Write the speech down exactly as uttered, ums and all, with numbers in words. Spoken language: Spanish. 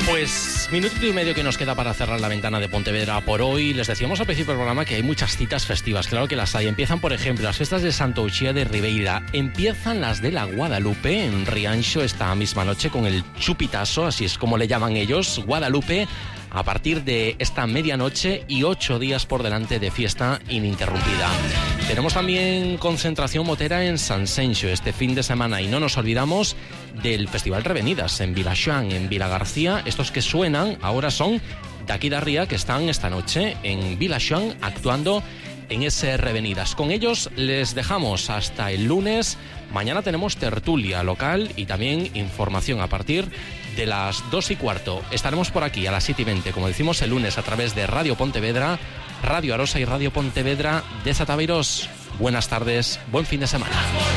Pues minutito y medio que nos queda para cerrar la ventana de Pontevedra por hoy. Les decíamos al principio del programa que hay muchas citas festivas, claro que las hay. Empiezan, por ejemplo, las fiestas de Santa Uxía de Ribeira. Empiezan las de la Guadalupe en Rianxo esta misma noche con el chupitazo, así es como le llaman ellos, Guadalupe, a partir de esta medianoche y ocho días por delante de fiesta ininterrumpida. Tenemos también concentración motera en San Senxo este fin de semana y no nos olvidamos del Festival Revenidas en Vilaxoán, en Vilagarcía. Estos que suenan ahora son de aquí de Ría, que están esta noche en Vilaxoán actuando en ese Revenidas. Con ellos les dejamos hasta el lunes. Mañana tenemos tertulia local y también información a partir de las dos y cuarto. Estaremos por aquí a las siete y veinte, como decimos el lunes, a través de Radio Pontevedra, Radio Arosa y Radio Pontevedra de Zataveiros. Buenas tardes, buen fin de semana.